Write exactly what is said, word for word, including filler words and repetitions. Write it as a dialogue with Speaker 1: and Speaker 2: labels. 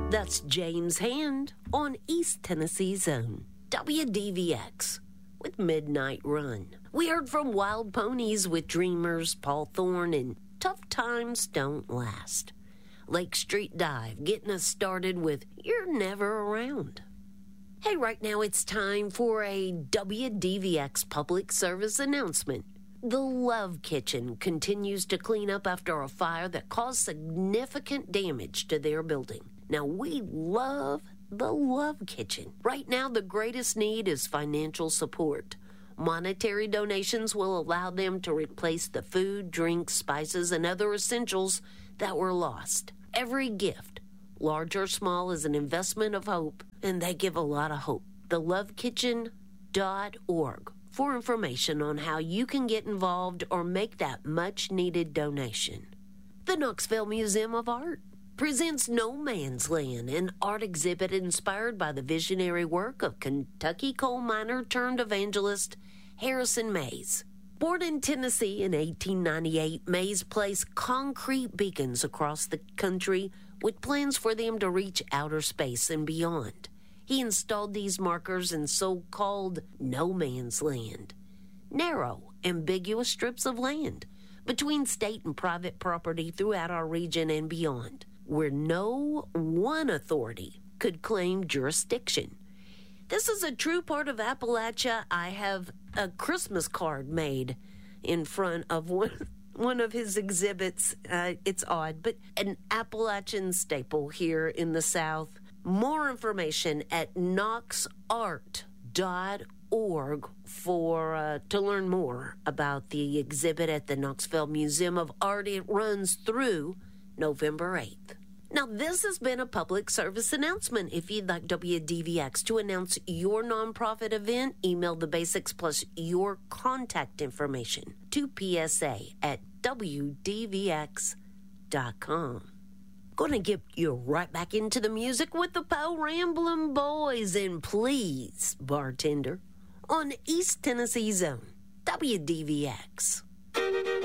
Speaker 1: That's James Hand on East Tennessee Zone, W D V X, with Midnight Run. We heard from Wild Ponies with Dreamers, Paul Thorne, and Tough Times Don't Last. Lake Street Dive getting us started with You're Never Around. Hey, right now it's time for a W D V X public service announcement. The Love Kitchen continues to clean up after a fire that caused significant damage to their building. Now, we love the Love Kitchen. Right now, the greatest need is financial support. Monetary donations will allow them to replace the food, drinks, spices, and other essentials that were lost. Every gift, large or small, is an investment of hope, and they give a lot of hope. the love kitchen dot org for information on how you can get involved or make that much-needed donation. The Knoxville Museum of Art presents No Man's Land, an art exhibit inspired by the visionary work of Kentucky coal miner turned evangelist Harrison Mays. Born in Tennessee in eighteen ninety-eight, Mays placed concrete beacons across the country with plans for them to reach outer space and beyond. He installed these markers in so-called no man's land, narrow, ambiguous strips of land between state and private property throughout our region and beyond, where no one authority could claim jurisdiction. This is a true part of Appalachia. I have a Christmas card made in front of one, one of his exhibits. Uh, it's odd, but an Appalachian staple here in the South. More information at knox art dot org for uh, to learn more about the exhibit at the Knoxville Museum of Art. It runs through November eighth. Now, this has been a public service announcement. If you'd like W D V X to announce your nonprofit event, email the basics plus your contact information to P S A at W D V X dot com. Gonna get you right back into the music with the Po Ramblin' Boys, and please, bartender, on East Tennessee Zone, W D V X.